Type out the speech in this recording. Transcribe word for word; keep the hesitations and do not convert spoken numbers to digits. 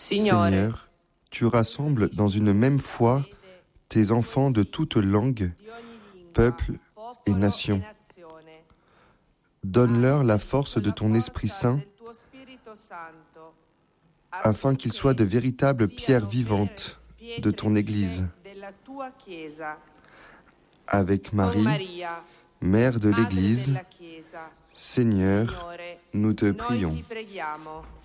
Seigneur, tu rassembles dans une même foi tes enfants de toutes langues, peuples et nations. Donne-leur la force de ton Esprit Saint, afin qu'ils soient de véritables pierres vivantes de ton Église. Avec Marie, Mère de l'Église, Seigneur, nous te prions.